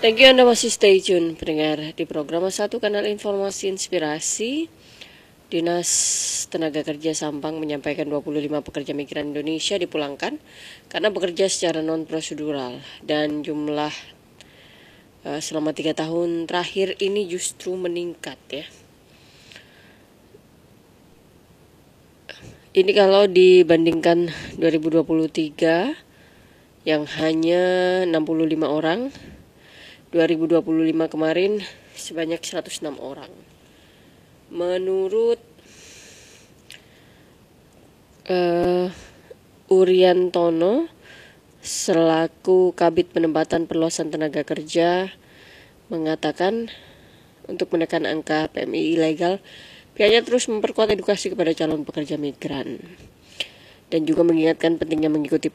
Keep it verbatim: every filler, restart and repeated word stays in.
Thank you Anda masih stay tune pendengar di program satu Kanal Informasi Inspirasi. Dinas Tenaga Kerja Sampang menyampaikan dua puluh lima pekerja migran Indonesia dipulangkan karena bekerja secara non-prosedural dan jumlah uh, selama tiga tahun terakhir ini justru meningkat ya. Ini kalau dibandingkan dua ribu dua puluh tiga yang hanya enam puluh lima orang, dua ribu dua puluh lima kemarin sebanyak seratus enam orang. Menurut uh, Uriantono selaku Kabid Penempatan Perluasan Tenaga Kerja mengatakan untuk menekan angka P M I ilegal, pihaknya terus memperkuat edukasi kepada calon pekerja migran dan juga mengingatkan pentingnya mengikuti